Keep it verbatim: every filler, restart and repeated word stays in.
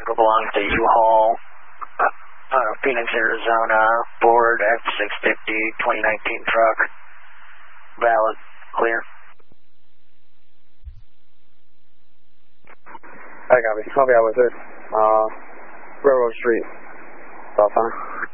cargo belongs to U-Haul, uh, uh, Phoenix, Arizona, Ford F six fifty, twenty nineteen truck. Valid, clear. I copy. I'll be out with it. Uh, Railroad Street. South Center.